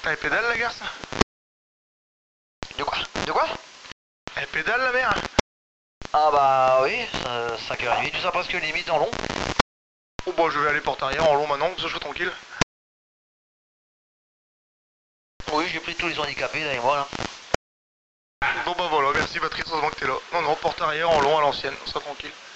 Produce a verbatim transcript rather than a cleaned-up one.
Elle pédale la garce? De quoi? De quoi? Elle pédale la mère? Ah bah oui, cinq heures trente, tu seras presque limite en long. Oh bah je vais aller porte arrière en long maintenant, comme ça je suis tranquille. Oui, j'ai pris tous les handicapés derrière moi là. Bon bah voilà, merci Patrice, heureusement que t'es là. Non non, porte arrière en long à l'ancienne, on sera tranquille.